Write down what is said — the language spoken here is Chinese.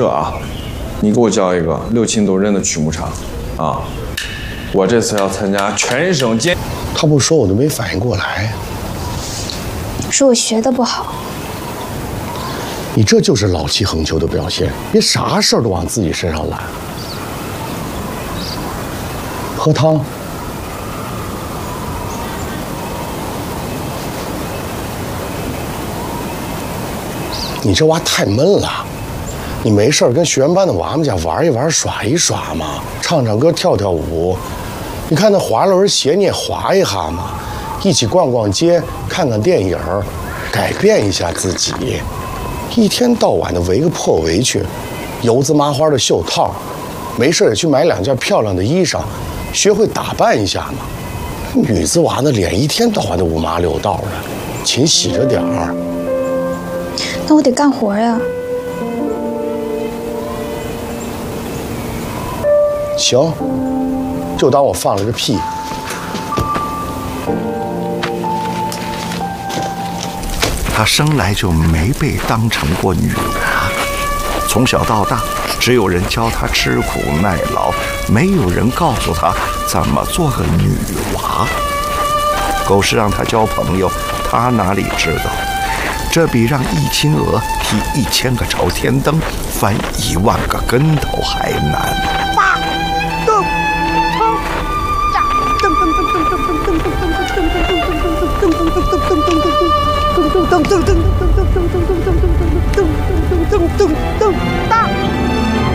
这啊，你给我叫一个6亲都认的曲目茶啊！我这次要参加全省检。 他不说我都没反应过来。 是我学的不好。 你这就是老气横秋的表现，别啥事儿都往自己身上揽。喝汤。你这娃太闷了，你没事跟学员班的娃们家玩一玩、耍一耍嘛，唱唱歌、跳跳舞。你看那滑轮鞋你也滑一下嘛，一起逛逛街、看看电影，改变一下自己。一天到晚的围个破围裙，油渍麻花的袖套，没事也去买2件漂亮的衣裳，学会打扮一下嘛。女子娃的脸一天到晚的五麻六道的，勤洗着点儿。 那我得干活呀。 行，就当我放了个屁。 她生来就没被当成过女娃，从小到大，只有人教她吃苦耐劳，没有人告诉她怎么做个女娃。狗是让她交朋友，她哪里知道？这比让1亲鹅踢1000个朝天灯，翻1万个跟头还难。